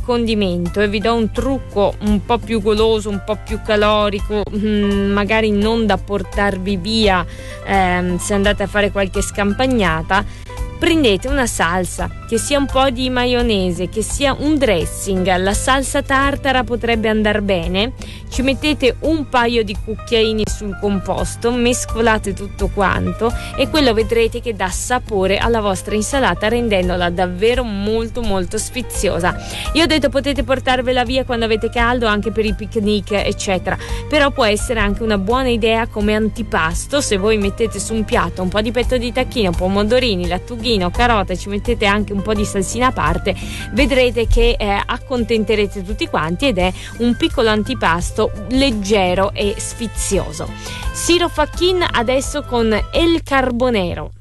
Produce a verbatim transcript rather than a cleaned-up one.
condimento, e vi do un trucco un po' più goloso, un po' più calorico, mh, magari non da portarvi via ehm, se andate a fare qualche scampagnata. Prendete una salsa, che sia un po' di maionese, che sia un dressing, la salsa tartara potrebbe andare bene, ci mettete un paio di cucchiaini sul composto, mescolate tutto quanto e quello vedrete che dà sapore alla vostra insalata, rendendola davvero molto molto sfiziosa. Io ho detto potete portarvela via quando avete caldo, anche per i picnic eccetera, però può essere anche una buona idea come antipasto. Se voi mettete su un piatto un po' di petto di tacchino, pomodorini, lattughino, carote, ci mettete anche un po' di salsina a parte, vedrete che eh, accontenterete tutti quanti ed è un piccolo antipasto leggero e sfizioso. Ciro Fachin adesso con El Carbonero.